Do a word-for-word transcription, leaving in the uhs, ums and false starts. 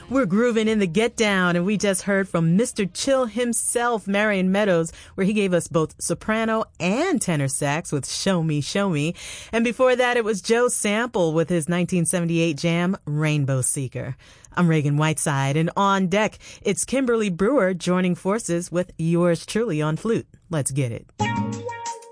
We're grooving in the Get Down, and we just heard from Mister Chill himself, Marion Meadows, where he gave us both soprano and tenor sax with Show Me, Show Me. And before that, it was Joe Sample with his nineteen seventy-eight jam, Rainbow Seeker. I'm Reagan Whiteside, and on deck, it's Kimberly Brewer joining forces with yours truly on flute. Let's get it.